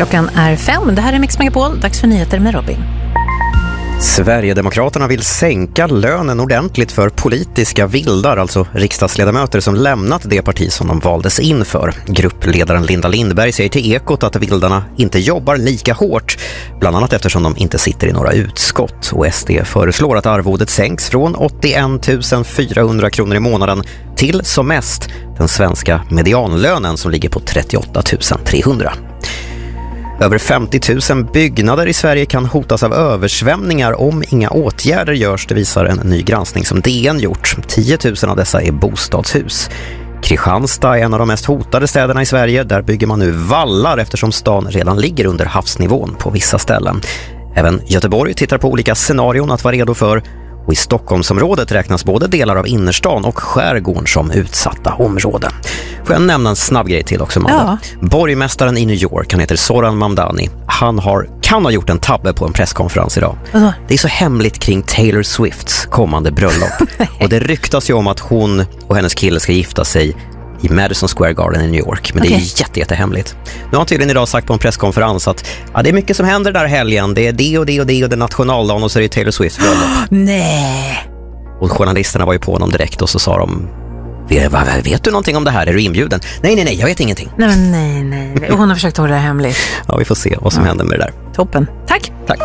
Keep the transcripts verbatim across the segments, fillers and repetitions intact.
Klockan är fem. Det här är Mix Megapol. Dags för nyheter med Robin. Sverigedemokraterna vill sänka lönen ordentligt för politiska vildar, alltså riksdagsledamöter som lämnat det parti som de valdes in för. Gruppledaren Linda Lindberg säger till Ekot att vildarna inte jobbar lika hårt, bland annat eftersom de inte sitter i några utskott. Och S D föreslår att arvodet sänks från åttioen tusen fyrahundra kronor i månaden till som mest den svenska medianlönen som ligger på trettioåtta tusen trehundra. Över femtio tusen byggnader i Sverige kan hotas av översvämningar om inga åtgärder görs, det visar en ny granskning som D N gjort. tio tusen av dessa är bostadshus. Kristianstad är en av de mest hotade städerna i Sverige. Där bygger man nu vallar eftersom stan redan ligger under havsnivån på vissa ställen. Även Göteborg tittar på olika scenarion att vara redo för. Och i Stockholmsområdet räknas både delar av innerstan och skärgården som utsatta områden. Får jag nämna en snabb grej till också, Amanda? Ja. Borgmästaren i New York, han heter Zoran Mamdani. Han har, kan ha gjort en tabbe på en presskonferens idag. Uh-huh. Det är så hemligt kring Taylor Swifts kommande bröllop. Och det ryktas ju om att hon och hennes kille ska gifta sig i Madison Square Garden i New York. Men okay. Det är jätte, jättehemligt. Nu har han tydligen idag sagt på en presskonferens att ja, det är mycket som händer där helgen. Det är det och det och det och det är nationaldagen och så är det Taylor Swift bröllop. Nej! Och journalisterna var ju på honom direkt och så sa de: vet du någonting om det här? Är du inbjuden? Nej, nej, nej, jag vet ingenting. Nej, nej, nej. Och hon har försökt hålla det hemligt. Ja, vi får se vad som ja. händer med det där. Toppen. Tack. Tack.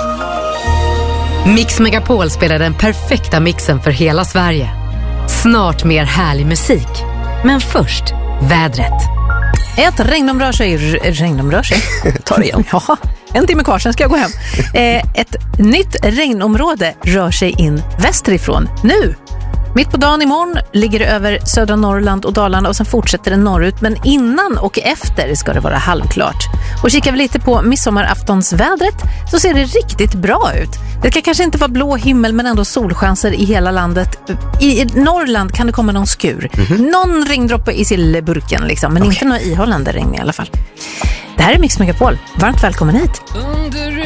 Mix Megapol spelar den perfekta mixen för hela Sverige. Snart mer härlig musik. Men först, vädret. Ett regnom rör sig. R- regnom rör sig. Ta det igen. Ja, en timme kvar, sen ska jag gå hem. Eh, ett nytt regnområde rör sig in västerifrån nu. Mitt på dagen imorgon ligger det över södra Norrland och Dalarna och sen fortsätter det norrut. Men innan och efter ska det vara halvklart. Och kikar vi lite på midsommaraftonsvädret så ser det riktigt bra ut. Det kan kanske inte vara blå himmel men ändå solchanser i hela landet. I Norrland kan det komma någon skur. Mm-hmm. Någon regndroppe i sillburken liksom, men okay. inte någon ihållande regn i alla fall. Det här är Mix Megapol. Varmt välkommen hit.